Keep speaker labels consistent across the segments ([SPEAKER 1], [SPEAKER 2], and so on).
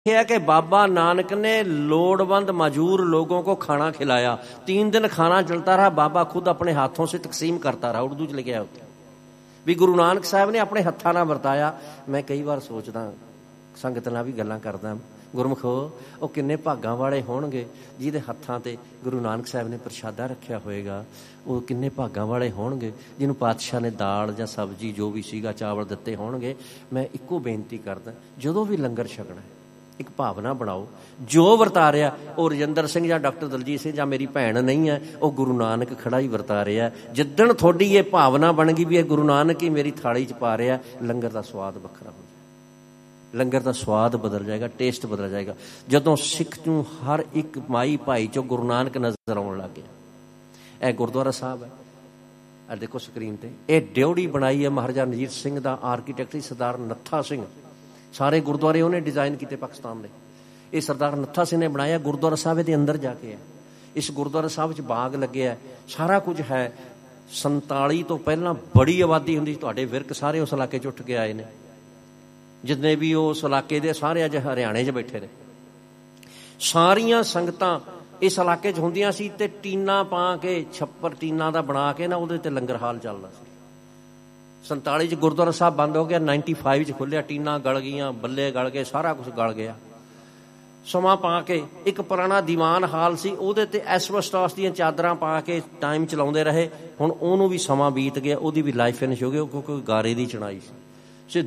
[SPEAKER 1] है कि बाबा नानक ने लोड़वंद मजूर लोगों को खाना खिलाया। 3 दिन खाना चलता रहा, बाबा खुद अपने हाथों से तकसीम करता रहा। उर्दू च लिखा है उत्थे भी गुरु नानक साहब ने अपने हत्थां नाल वरताया। मैं कई बार सोचदा, संगत नाल भी गल्लां करदा, गुरमुखो वो किन्ने भागां वाले होणगे जिहदे हत्थां ते गुरु नानक साहब ने प्रशादा रखिया होएगा। वो किन्ने भागां वाले होणगे जिन्होंं पातशाह ने दाल जां सब्जी जो भी सीगा चावल दित्ते होणगे। मैं इक्को बेनती करदा, जदों भी लंगर छकना एक भावना बनाओ, जो वरता रहा वो रजिंदर सिंह या डॉक्टर दलजीत सिंह या मेरी भैन नहीं है, वो गुरु नानक खड़ा ही वरता रहा है। जिद्दण थोड़ी ये भावना बन गई भी ये गुरु नानक ही मेरी थाली च पा रहा, लंगर का स्वाद वखरा हो जाए, लंगर का स्वाद बदल जाएगा, टेस्ट बदल जाएगा। जदों सिख नूं हर एक माई भाई चो गुरु नानक नज़र आउण लग गया। यह गुरुद्वारा साहब है, देखो स्क्रीन पर, यह ड्योढ़ी बनाई है महाराजा रणजीत सिंह का आर्कीटैक्ट सरदार नत्था सिंह। सारे गुरुद्वारे उन्हें डिजाइन किए पाकिस्तान ने। ये सरदार नत्था सिंह ने बनाया। गुरुद्वारा साहब के अंदर जाके है, इस गुरुद्वारा साहब च बाग लगे है, सारा कुछ है। 47 तो पहला बड़ी आबादी होंदी, तुहाडे विरक सारे उस इलाके च उठ के आए ने, जितने भी उस इलाके दे सारे अज हरियाणे च बैठे ने। सारियां संगतां इस इलाके च होंदियां सी ते टीना पा के, छप्पर टीना दा बना के ना उहदे ते लंगर हाल चलदा सी। 47 च गुरुद्वारा साहब बंद हो गया, 95 च खुलिया, टीना गल गईयां, बल्ले गल गए, सारा कुछ गल गया। समा पा के एक पुराना दीवान हाल सी, उहदे ते एसबेस्टॉस दीयां चादरां पा के टाइम चलाउंदे रहे। हुण ओहनूं भी समा बीत गया, उहदी भी लाइफ फिनिश हो गई, क्योंकि गारे दी चढ़ाई सी।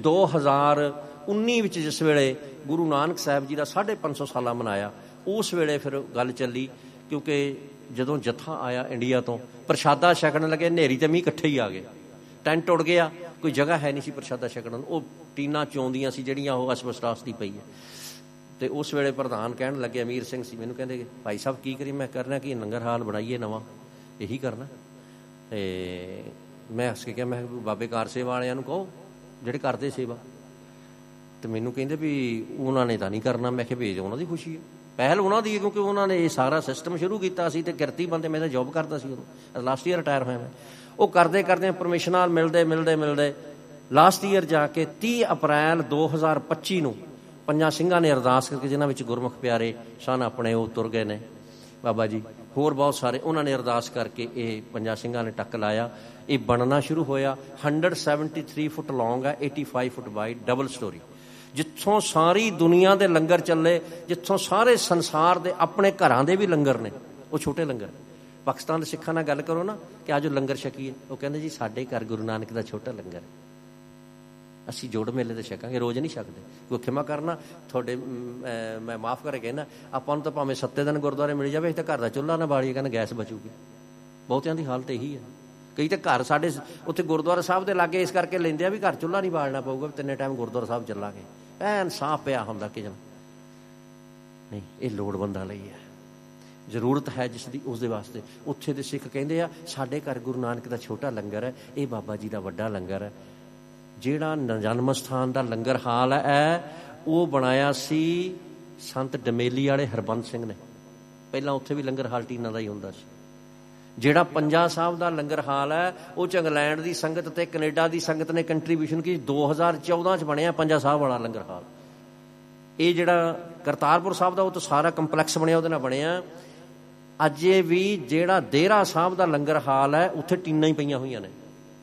[SPEAKER 1] 2019 विच जिस वेले गुरु नानक साहब जी का 550 साला मनाया, उस वेले फिर गल चली, क्योंकि जदों जत्था आया इंडिया तो प्रशादा छकण लगे, नेरी ते मींह इकट्ठे ही आ गए, टेंट उड़ गया, कोई जगह है नहीं सी प्रशादा छकण। वो टीना चौंदियां सी जिहड़ियां वो एसबेस्टॉस दी पई है। तो उस वेले प्रधान कहण लगे, अमीर सिंह सी, मैनूं कहंदे भाई साहब की करी? मैं करना कि लंगर हाल बनाइए नवां, यही करना। तो मैं हस के कहा, मैं बाबे कार सेवा वालियां नूं कहो जिहड़े करदे सेवा। तो मैनूं कहंदे भी उन्हां ने तां नहीं करना। मैं कहा भेज, उन्हां दी खुशी है, पहल उन्हां दी है, क्योंकि उन्होंने ये सारा सिस्टम शुरू किया सी। ते किरती बंदे, मैं जॉब करदा सी उदों, लास्ट ईयर रिटायर होया मैं। वो करते करते परमिशन नाल मिलते मिलते मिलते लास्ट ईयर जाके 30 अप्रैल 2025 नूं 5 ਸਿੰਘਾਂ ने अरदास करके, जिन्हां विच गुरमुख प्यारे सन अपने वो तुर गए ने बाबा जी, होर बहुत सारे, उन्होंने अरदास करके ये 5 ਸਿੰਘਾਂ ने टक लाया। ये बनना शुरू होया। 173 फुट लॉन्ग है, 85 फुट वाइड, डबल स्टोरी, जिथों सारी दुनिया के लंगर चले, जिथों सारे संसार के अपने घरां दे भी लंगर ने, वो छोटे लंगर। पाकिस्तान के सिखां नाल गल करो ना कि आज लंगर छकीए, वो कहंदे जी साडे घर गुरु नानक का छोटा लंगर है, असीं जोड़ मेले ते छकांगे, रोज़ नहीं छकदे। कोई खिमा करना थोड़े, मैं माफ़ करके कहना, आपां नूं तां भावें 7 दिन गुरुद्वारे मिल जाए, तो घर का चुल्हा ना बालीए, कहना गैस बचूगी। बहुतियां दी हालत यही है। कई तो घर साडे उत्थे गुरुद्वारा साहब के लागे इस करके लैंदे आ भी घर चुल्हा नहीं बालना पऊगा, 3 टाइम गुरुद्वारा साहब चलांगे, ऐन साफ पिया हुंदा कि नहीं। ये लोड़वंदां लई है, जरूरत है जिसकी उसके वास्ते। उत्थे दे सिख कहंदे आ साडे घर गुरु नानक का छोटा लंगर है, ये बाबा जी का वड्डा लंगर है। जिहड़ा जन्म स्थान का लंगर हाल है वो बनाया सी संत डमेली वाले हरबंस सिंह ने, पहला उत्थे भी लंगर हाल टीना का ही हुंदा सी। जिहड़ा पंजा साहब का लंगर हाल है वो इंग्लैंड की संगत ते कनेडा की संगत ने कंट्रीब्यूशन की, 2014 च बनया पंजा साहब वाला लंगर हाल। ये जिहड़ा करतारपुर साहब का वो तो सारा कंपलैक्स बनया, उहदे नाल बनया। अजे भी जिहड़ा देहरा साहब का लंगर हाल है उत्थे टीना ही पईयां होईयां ने।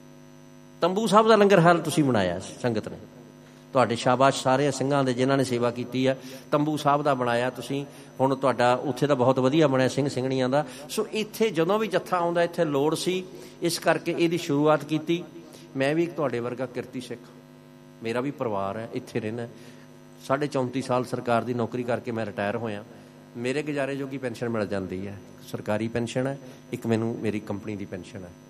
[SPEAKER 1] तंबू साहब का लंगर हाल तुसीं बनाया संगत ने, तुहाडे शाबाश सारे ਸਿੰਘਾਂ ਦੇ जिन्हां ने सेवा की है। तंबू साहब का बनाया तुसीं, हुण तुहाडा उत्थे दा बहुत वधिया बनया ਸਿੰਘ ਸਿੰਘਣੀਆਂ ਦਾ। सो इत्थे जदों भी जत्था आउंदा इत्थे लोड़ सी, इस करके इहदी शुरुआत की। मैं भी तुहाडे वर्गा किरती सिख, मेरा भी परिवार है, इत्थे रहना। 34.5 साल सरकार की नौकरी करके मैं रिटायर होया। मेरे गुजारे जोगी पेनशन मिल जाती है, सरकारी पेनशन है, एक मैनू मेरी कंपनी की पेनशन है।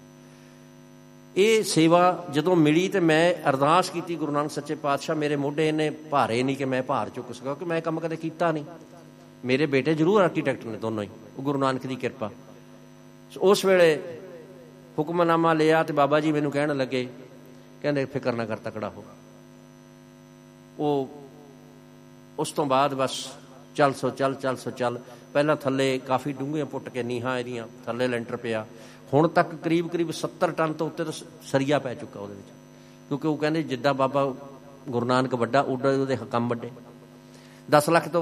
[SPEAKER 1] ये सेवा जदों मिली तो मैं अरदास की, गुरु नानक सच्चे पातशाह मेरे मोढे इन्ने भारे नहीं कि मैं भार चुक सका, कि मैं काम कदे कीता नहीं। मेरे बेटे जरूर आर्कीटैक्ट ने दोनों ही, वो गुरु नानक की किरपा। उस वेले हुक्मनामा लिया तो बाबा जी मैनू कहण लगे, कहंदे फिक्र ना कर, तकड़ा हो। वो उस तो बाद बस चल सो चल, चल सो चल। पहला थले काफ़ी डूंघियां पुट के नीहां एदियां थले लेंटर पिया। हुण तक करीब करीब 70 टन तो उत्ते सरिया पै चुका उहदे विच, क्योंकि वो कहंदे जिद्दां बाबा गुरु नानक वड्डा उड्डा उहदे हकम वड्डे। 10 ਲੱਖ ਤੋਂ